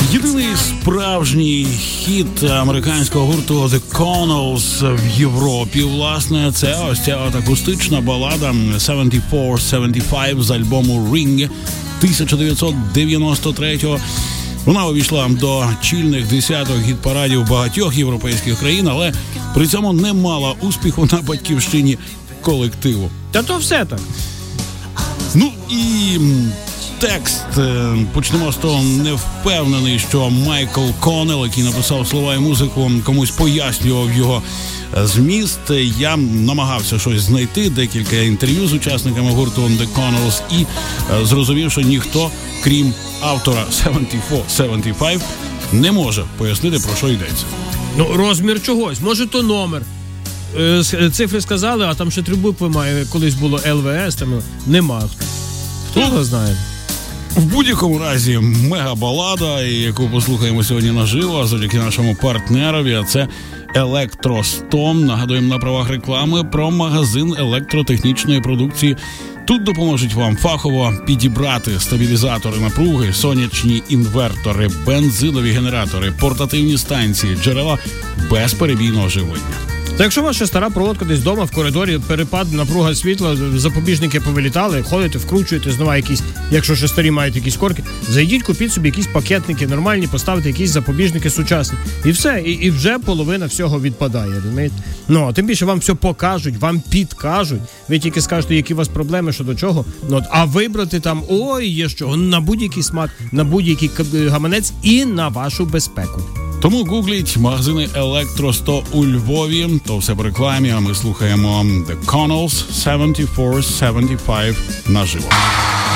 Єдиний справжній хіт американського гурту The Connells в Європі, власне, це ось ця от акустична балада 74-75 з альбому Ring 1993-го. Вона увійшла до чільних десяток гіт-парадів багатьох європейських країн, але при цьому не мала успіху на батьківщині колективу. Та то все так. Ну і текст. Почнемо з того, не впевнений, що Майкл Коннелл, який написав слова і музику, комусь пояснював його зміст. Я намагався щось знайти, декілька інтерв'ю з учасниками гурту The Connells і зрозумів, що ніхто, крім автора 74-75, не може пояснити, про що йдеться. Ну, розмір чогось, може то номер. Цифри сказали, а там ще 3 букви має, колись було ЛВС, там нема. Хто його знає? В будь-якому разі мега-балада, яку послухаємо сьогодні наживо, завдяки нашому партнерові, а це Електростом. Нагадуємо на правах реклами про магазин електротехнічної продукції. Тут допоможуть вам фахово підібрати стабілізатори напруги, сонячні інвертори, бензинові генератори, портативні станції, джерела безперебійного живлення. Та якщо ваша стара проводка десь вдома, в коридорі, перепад, напруга світла, запобіжники повилітали, ходите, вкручуєте, знову якісь, якщо ще старі мають якісь корки, зайдіть, купіть собі якісь пакетники нормальні, поставте якісь запобіжники сучасні. І все, і вже половина всього відпадає, розумієте? Ну, тим більше вам все покажуть, вам підкажуть, ви тільки скажете, які у вас проблеми, що до чого, ну, а вибрати там, ой, є що, на будь-який смак, на будь-який гаманець і на вашу безпеку. Тому гугліть магазини Електросто у Львові, то все по рекламі, а ми слухаємо The Connells 74-75 наживо.